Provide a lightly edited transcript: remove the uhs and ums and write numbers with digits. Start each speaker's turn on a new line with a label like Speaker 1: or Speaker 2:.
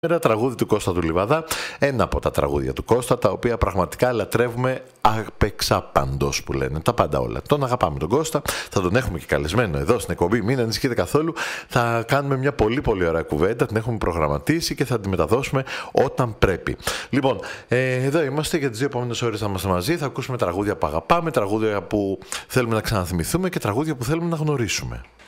Speaker 1: Ένα τραγούδι του Κώστα του Λιβαδά, ένα από τα τραγούδια του Κώστα, τα οποία πραγματικά λατρεύουμε απεξάπαντος που λένε, τα πάντα όλα. Τον αγαπάμε τον Κώστα, θα τον έχουμε και καλεσμένο εδώ στην εκπομπή, μην ανησυχείτε καθόλου, θα κάνουμε μια πολύ πολύ ωραία κουβέντα, την έχουμε προγραμματίσει και θα τη μεταδώσουμε όταν πρέπει. Λοιπόν, εδώ είμαστε για τις 2 επόμενες ώρες θα είμαστε μαζί, θα ακούσουμε τραγούδια που αγαπάμε, τραγούδια που θέλουμε να ξαναθυμηθούμε και τραγούδια που θέλουμε να γνωρίσουμε.